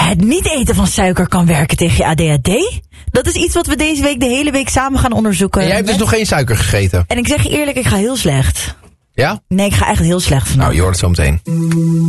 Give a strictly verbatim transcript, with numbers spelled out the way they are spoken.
Het niet eten van suiker kan werken tegen je A D H D? Dat is iets wat we deze week de hele week samen gaan onderzoeken. En jij hebt dus met... nog geen suiker gegeten? En ik zeg je eerlijk, ik ga heel slecht. Ja? Nee, ik ga echt heel slecht vandaag. Nou, je hoort het zo meteen.